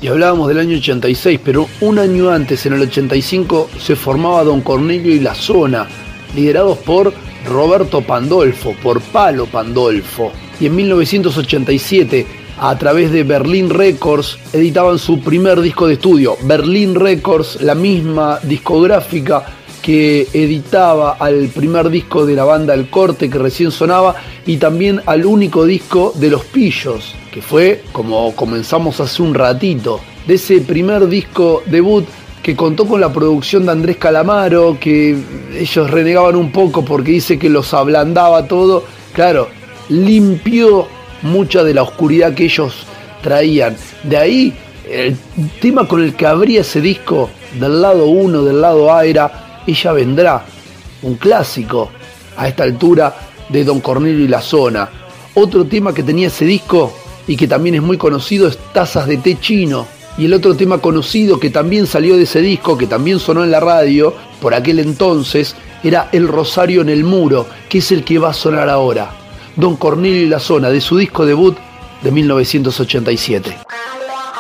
Y hablábamos del año 86, pero un año antes, en el 85, se formaba Don Cornelio y la Zona, liderados por Roberto Pandolfo, por Palo Pandolfo. Y en 1987, a través de Berlin Records, editaban su primer disco de estudio. Berlin Records, la misma discográfica que editaba al primer disco de la banda El Corte, que recién sonaba, y también al único disco de Los Pillos, que fue, como comenzamos hace un ratito, de ese primer disco debut que contó con la producción de Andrés Calamaro, que ellos renegaban un poco porque dice que los ablandaba todo. Claro, limpió mucha de la oscuridad que ellos traían. De ahí, el tema con el que abría ese disco, del lado 1, del lado A, era Ella Vendrá, un clásico a esta altura de Don Cornelio y la Zona. Otro tema que tenía ese disco y que también es muy conocido es Tazas de Té Chino. Y el otro tema conocido que también salió de ese disco, que también sonó en la radio por aquel entonces, era El Rosario en el Muro, que es el que va a sonar ahora. Don Cornelio y la Zona, de su disco debut de 1987.